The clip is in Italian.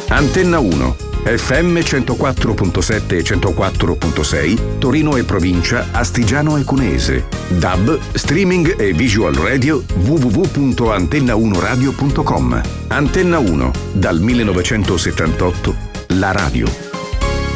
Antenna 1, FM 104.7 e 104.6, Torino e provincia, Astigiano e Cuneese. DAB, streaming e visual radio, www.antenna1radio.com. Antenna 1, dal 1978, la radio.